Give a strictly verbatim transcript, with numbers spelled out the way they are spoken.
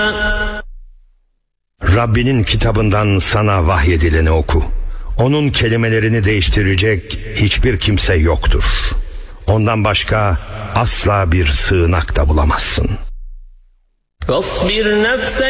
Rabbinin kitabından sana vahyedileni oku. Onun kelimelerini değiştirecek hiçbir kimse yoktur. Ondan başka asla bir sığınak da bulamazsın.